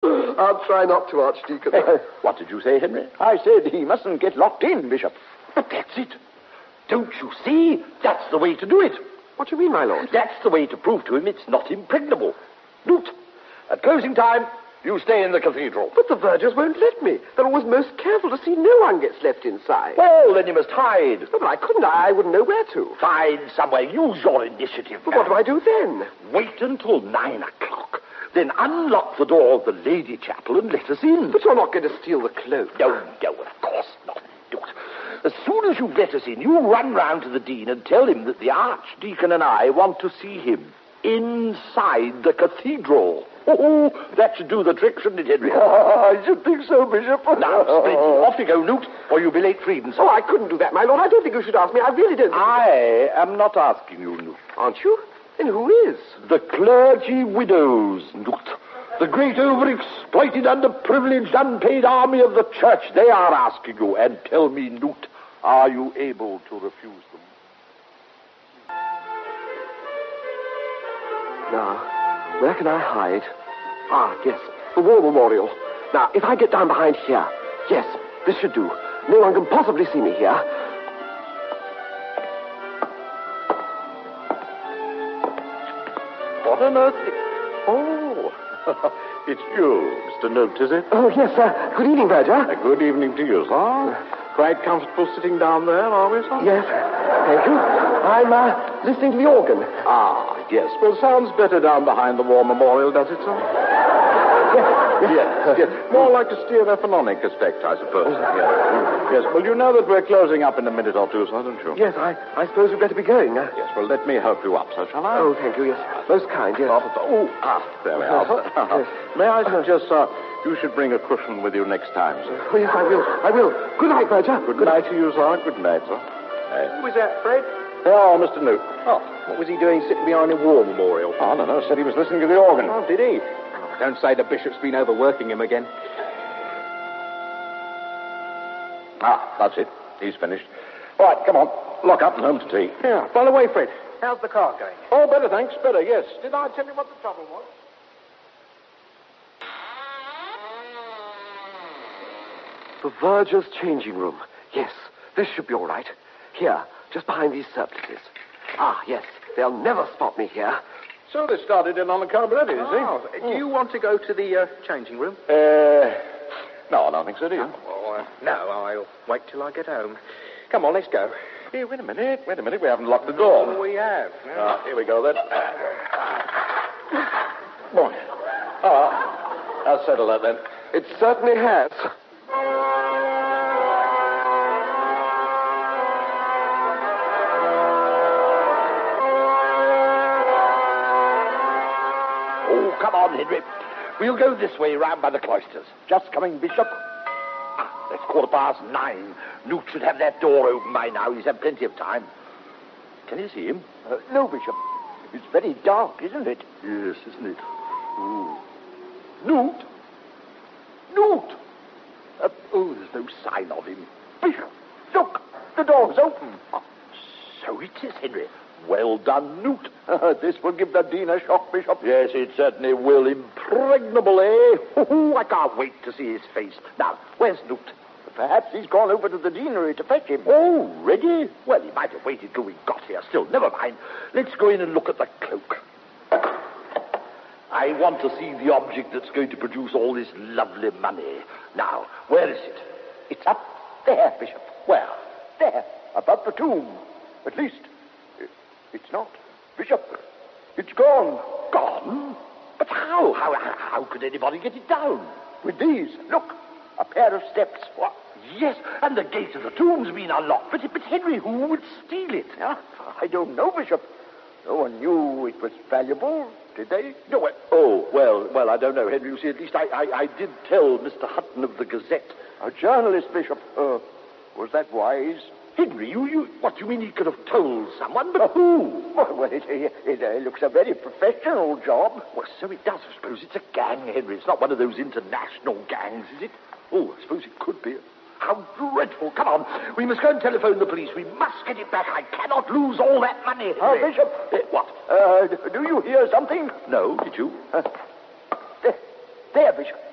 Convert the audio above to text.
I'll try not to, Archdeacon. What did you say, Henry? I said he mustn't get locked in, Bishop. But that's it. Don't you see? That's the way to do it. What do you mean, my lord? That's the way to prove to him it's not impregnable. Newt, at closing time, you stay in the cathedral. But the vergers won't let me. They're always most careful to see no one gets left inside. Well, then you must hide. No, but I couldn't. I wouldn't know where to. Find somewhere. Use your initiative. But what do I do then? Wait until 9 o'clock. Then unlock the door of the lady chapel and let us in. But you're not going to steal the cloak. No, of course not. Newt. As soon as you let us in, you run round to the dean and tell him that the Archdeacon and I want to see him inside the cathedral. Oh, that should do the trick, shouldn't it, Henry? I should think so, Bishop. Now, splendid. Off you go, Newt, or you'll be late for Eden. Oh, I couldn't do that, my lord. I don't think you should ask me. I really don't. I am not asking you, Newt. Aren't you? Then who is? The clergy widows, Newt. The great overexploited, underprivileged, unpaid army of the church. They are asking you. And tell me, Newt, are you able to refuse them? Now, where can I hide? Ah, yes, the war memorial. Now, if I get down behind here. Yes, this should do. No one can possibly see me here. What on earth? Oh, it's you, Mr. Newt, is it? Oh, yes, sir. Good evening, Verger. Good evening to you, sir. Quite comfortable sitting down there, are we, sir? Yes, thank you. I'm listening to the organ. Ah, yes. Well, sounds better down behind the war memorial, does it, sir? Yes. More like a stereophonic effect, I suppose. Yes. Well, you know that we're closing up in a minute or two, sir, don't you? Yes, I suppose we'd better be going. Yes, well, let me help you up, sir, shall I? Oh, thank you, yes. Most kind, yes. There we are, sir. Yes. May I suggest, sir, you should bring a cushion with you next time, sir. Oh, yes, I will. Good night, Verger. Good night to you, sir. Good night, sir. Who was that, Fred? Oh, Mr. Newt. Oh, what was he doing sitting behind a war memorial? Oh, no, said he was listening to the organ. Oh, did he? Don't say the bishop's been overworking him again. Ah, that's it. He's finished. All right, come on. Lock up and home to tea. Yeah. By the way, Fred, how's the car going? Oh, better, thanks. Better, yes. Did I tell you what the trouble was? The Verger's changing room. Yes, this should be all right. Here, just behind these surplices. Ah, yes, they'll never spot me here. So they started in on the carburetor, you see? Do you want to go to the changing room? No, I don't think so, do you? Well, no, I'll wait till I get home. Come on, let's go. Here, wait a minute. We haven't locked the door. Oh, we have. No. Here we go, then. Boy. I'll settle that, then. It certainly has. Oh, come on, Henry. We'll go this way, round by the cloisters. Just coming, Bishop. It's 9:15. Newt should have that door open by now. He's had plenty of time. Can you see him? No, Bishop. It's very dark, isn't it? Yes, isn't it? Ooh. Newt! Newt! There's no sign of him. Bishop, look! The door's open. Oh, so it is, Henry. Well done, Newt. This will give the dean a shock, Bishop. Yes, it certainly will. Impregnable, eh? I can't wait to see his face. Now, where's Newt? Perhaps he's gone over to the deanery to fetch him. Already? Well, he might have waited till we got here. Still, never mind. Let's go in and look at the cloak. I want to see the object that's going to produce all this lovely money. Now, where is it? It's up there, Bishop. Where? There, above the tomb. At least, it's not. Bishop, it's gone. Gone? But how? How could anybody get it down? With these. Look, a pair of steps. What? Yes, and the gate of the tomb's been unlocked. But Henry, who would steal it? I don't know, Bishop. No one knew it was valuable, did they? No. Well, I don't know, Henry. You see, at least I did tell Mr. Hutton of the Gazette. A journalist, Bishop. Was that wise? Henry, what do you mean he could have told someone? But who? Well, it looks a very professional job. Well, so it does. I suppose it's a gang, Henry. It's not one of those international gangs, is it? Oh, I suppose it could be. How dreadful. Come on. We must go and telephone the police. We must get it back. I cannot lose all that money, Henry. Bishop. What? Do you hear something? No, did you? There, Bishop.